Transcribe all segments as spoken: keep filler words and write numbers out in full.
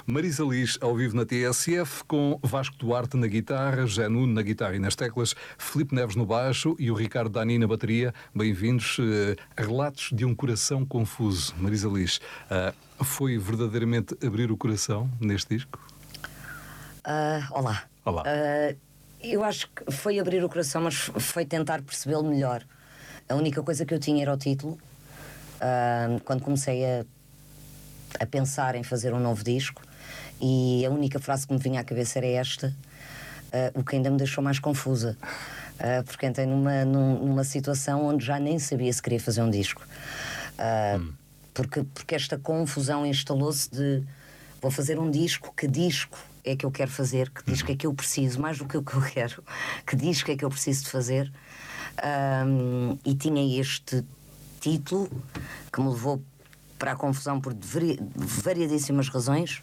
Marisa Liz ao vivo na T S F, com Vasco Duarte na guitarra, José Nuno na guitarra e nas teclas, Filipe Neves no baixo e o Ricardo Dani na bateria. Bem-vindos a Relatos de um Coração Confuso. Marisa Liz, uh, foi verdadeiramente abrir o coração neste disco? Uh, olá. Olá. Uh, eu acho que foi abrir o coração, mas foi tentar percebê-lo melhor. A única coisa que eu tinha era o título. Uh, quando comecei a, a pensar em fazer um novo disco, e a única frase que me vinha à cabeça era esta, uh, o que ainda me deixou mais confusa, uh, porque entrei numa, numa situação onde já nem sabia se queria fazer um disco, uh, hum. porque, porque esta confusão instalou-se de vou fazer um disco, que disco é que eu quero fazer, que disco é que eu preciso, mais do que o que eu quero, que disco é que eu preciso de fazer. Um, e tinha este título que me levou para a confusão por vari, variadíssimas razões,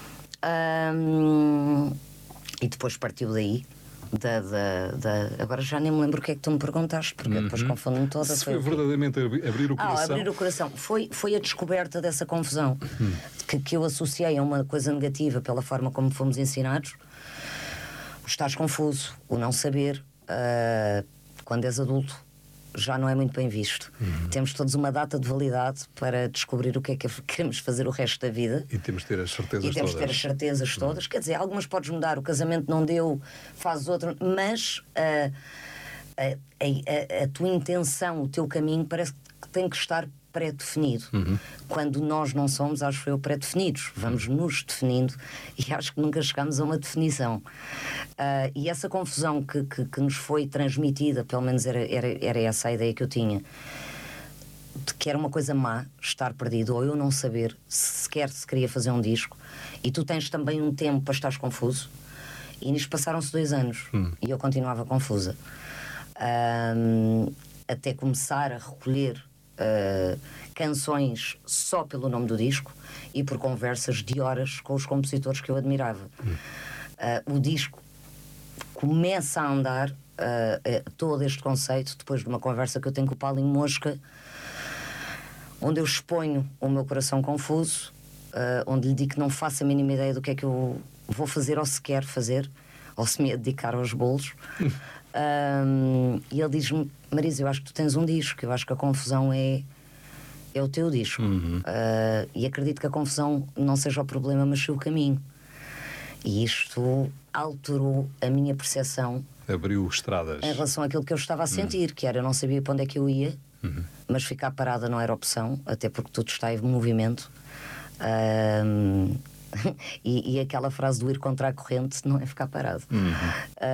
um, e depois partiu daí. Da, da, da... Agora já nem me lembro o que é que tu me perguntaste, porque uhum. depois confundo-me toda. Se foi, foi verdadeiramente abrir o coração? Ah, abrir o coração. Foi, foi a descoberta dessa confusão, uhum. que, que eu associei a uma coisa negativa pela forma como fomos ensinados. O estás confuso, o não saber, uh, quando és adulto, já não é muito bem visto. Uhum. Temos todos uma data de validade para descobrir o que é que queremos fazer o resto da vida. E temos de ter as certezas todas. E temos de ter as certezas todas. Uhum. Quer dizer, algumas podes mudar, o casamento não deu, fazes outro, mas uh, a, a, a, a tua intenção, o teu caminho parece que tem que estar pré-definido. Uhum. Quando nós não somos, acho eu, pré-definidos. Vamos nos definindo e acho que nunca chegamos a uma definição. Uh, e essa confusão que, que, que nos foi transmitida, pelo menos era, era, era essa a ideia que eu tinha, de que era uma coisa má estar perdido, ou eu não saber se sequer se queria fazer um disco, e tu tens também um tempo para estares confuso, e nisto passaram-se dois anos uhum. e eu continuava confusa. Uh, até começar a recolher Uh, canções só pelo nome do disco e por conversas de horas com os compositores que eu admirava. Hum. Uh, o disco começa a andar, uh, uh, todo este conceito, depois de uma conversa que eu tenho com o Paulinho Mosca, onde eu exponho o meu coração confuso, uh, onde lhe digo que não faço a mínima ideia do que é que eu vou fazer ou se quero fazer, ou se me ia dedicar aos bolos. Hum. Um, e ele diz-me: Marisa, eu acho que tu tens um disco, eu acho que a confusão é, é o teu disco. Uhum. Uh, e acredito que a confusão não seja o problema, mas sim o caminho. E isto alterou a minha percepção, abriu estradas em relação àquilo que eu estava a sentir, uhum. que era, eu não sabia para onde é que eu ia, uhum. mas ficar parada não era opção, até porque tudo está em movimento. Um, e, e aquela frase do ir contra a corrente não é ficar parado. Uhum. Uh,